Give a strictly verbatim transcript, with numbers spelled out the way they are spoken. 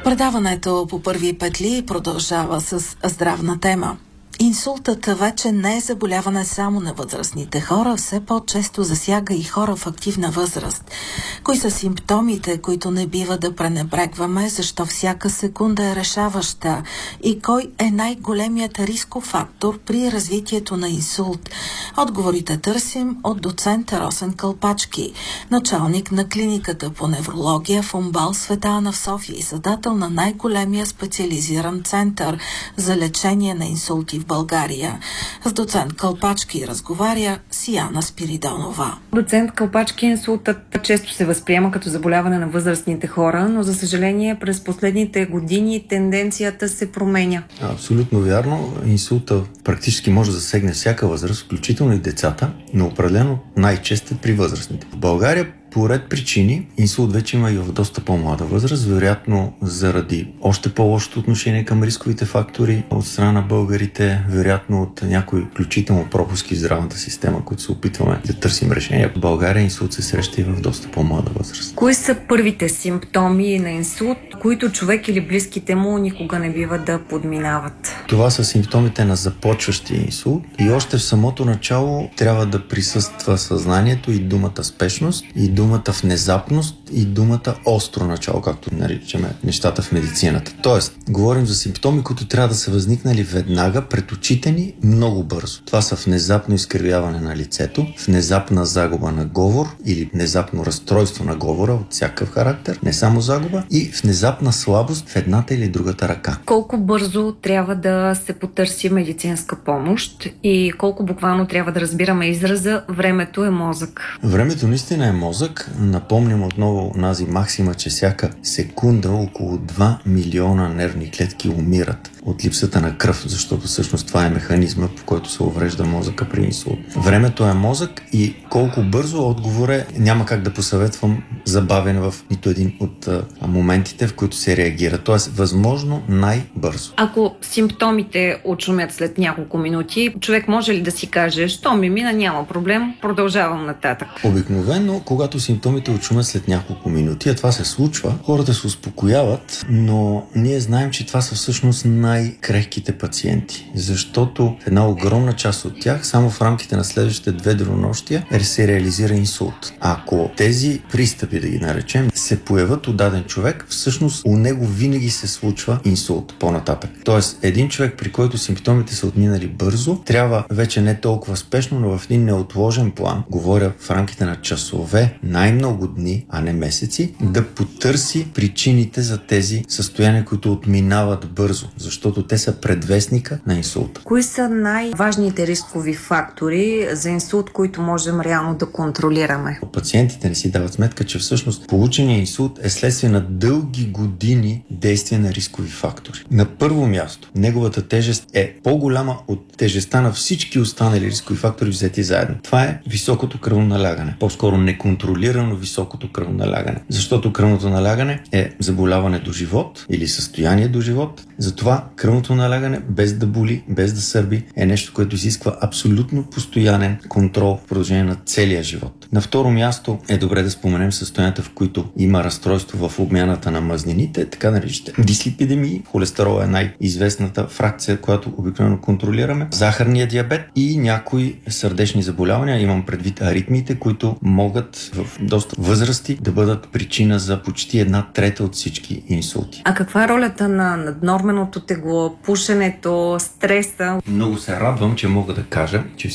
Предаването по първи петли продължава с здравна тема. Инсултът вече не е заболяване само на възрастните хора, все по-често засяга и хора в активна възраст. Кои са симптомите, които не бива да пренебрегваме, защо всяка секунда е решаваща и кой е най-големият рисков фактор при развитието на инсулт? Отговорите търсим от доцент Росен Кълпачки, началник на клиниката по неврология в УМБАЛ Света Ана в София и създател на най-големия специализиран център за лечение на инсулти в България. С доцент Кълпачки разговаря Сияна Спиридонова. Доцент Кълпачки, инсултът често се възприема като заболяване на възрастните хора, но за съжаление през последните години тенденцията се променя. Абсолютно вярно. Инсулта практически може да засегне всяка възраст, включително и децата, но определено най-често при възрастните. В България по ред причини инсулт вече има и в доста по-млада възраст, вероятно заради още по-лошото отношение към рисковите фактори от страна на българите, вероятно от някои включително пропуски в здравната система, които се опитваме да търсим решения. В България инсулт се среща и в доста по-млада възраст. Кои са първите симптоми на инсулт, които човек или близките му никога не бива да подминават? Това са симптомите на започващия инсулт и още в самото начало трябва да присъства съзнанието и думата спешност, и думата внезапност и думата остро начало, както наричаме нещата в медицината. Тоест, говорим за симптоми, които трябва да са възникнали веднага пред очите ни много бързо. Това са внезапно изкривяване на лицето, внезапна загуба на говор или внезапно разстройство на говора от всякакъв характер, не само загуба, и внезапна слабост в едната или другата ръка. Колко бързо трябва да се потърси медицинска помощ и колко буквално трябва да разбираме израза "времето е мозък"? Времето наистина е мозък. Напомням отново нази максима, че всяка секунда около два милиона нервни клетки умират от липсата на кръв, защото всъщност това е механизма, по който се уврежда мозъка при инсулт. Времето е мозък и колко бързо отговор е, няма как да посъветвам забавен в нито един от а, моментите, в които се реагира. Тоест, възможно най-бързо. Ако симптомите отшумят след няколко минути, човек може ли да си каже, що ми мина, няма проблем, продължавам нататък? Обикновено, когато симптомите отшумят след няколко минути, а това се случва, хората се успокояват, но ние знаем, че това са всъщност най-крехките пациенти, защото една огромна част от тях само в рамките на следващите две денонощия се реализира инсулт. Ако тези пристъпи, да ги наречем, се появят у даден човек, всъщност у него винаги се случва инсулт по-нататък. Тоест, един човек, при който симптомите са отминали бързо, трябва вече не толкова спешно, но в един неотложен план, говоря в рамките на часове, най-много дни, а не месеци, да потърси причините за тези състояния, които отминават бързо, защото те са предвестника на инсулта. Кои са най-важните рискови фактори за инсулт, които можем реално да контролираме? Пациентите не си дават сметка, че всъщност полученият инсулт е следствие на дълги години действие на рискови фактори. На първо място, неговата тежест е по-голяма от тежестта на всички останали рискови фактори взети заедно. Това е високото кръвоналягане. По-скоро неконтролирано високото кръвоналягане. Защото кръвното налягане е заболяване до живот или състояние до живот. Затова кръвното налягане, без да боли, без да сърби, е нещо, което изисква абсолютно постоянен контрол в продължение на целия живот. На второ място е добре да споменем състоянията, в които има разстройство в обмяната на мазнините, така наричате дислипидемии. Холестерол е най-известната фракция, която обикновено контролираме. Захарния диабет и някои сърдечни заболявания, имам предвид аритмиите, които могат в доста възрасти да бъдат причина за почти една трета от всички инсулти. А каква е ролята на наднорменото тегло, пушенето, стреса? Много се радвам, че мога да кажа, че